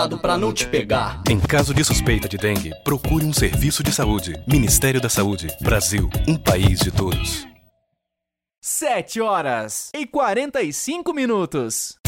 pra não te pegar. Em caso de suspeita de dengue, procure um serviço de saúde. Ministério da Saúde. Brasil, um país de todos. 7h45.